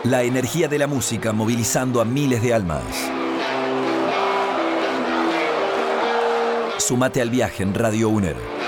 La energía de la música movilizando a miles de almas. Súmate al viaje en Radio UNER.